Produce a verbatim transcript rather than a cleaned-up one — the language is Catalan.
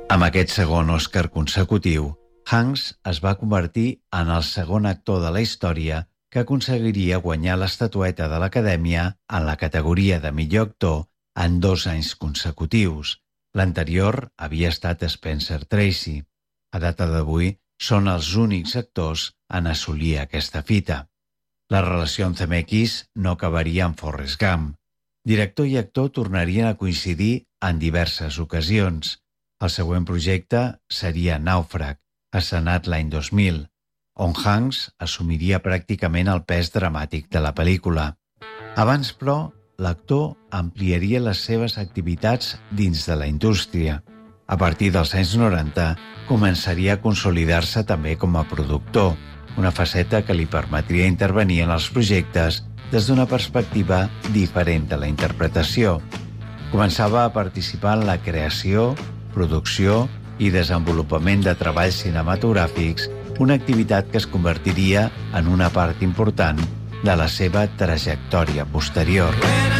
Amb aquest segon Oscar consecutiu, Hanks es va convertir en el segon actor de la història que aconseguiria guanyar l'estatueta de l'Acadèmia en la categoria de millor actor en dos anys consecutius. L'anterior havia estat Spencer Tracy. A data d'avui, són els únics actors en assolir aquesta fita. La relació amb Zemeckis no acabaria amb Forrest Gump. Director i actor tornarien a coincidir en diverses ocasions. El següent projecte seria Nàufrag, estrenat l'any dos mil, on Hanks assumiria pràcticament el pes dramàtic de la pel·lícula. Abans, però, l'actor ampliaria les seves activitats dins de la indústria. A partir dels anys noranta, començaria a consolidar-se també com a productor, una faceta que li permetria intervenir en els projectes des d'una perspectiva diferent de la interpretació. Començava a participar en la creació, producció i desenvolupament de treballs cinematogràfics, una activitat que es convertiria en una part important de la seva trajectòria posterior.